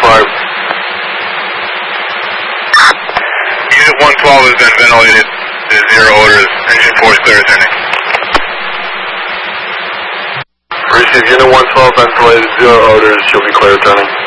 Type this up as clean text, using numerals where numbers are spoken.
5. Unit 112 has been ventilated to 0 orders. Engine 4 is clear returning. Receive Unit 112 ventilated, 0 orders, you'll be clear returning.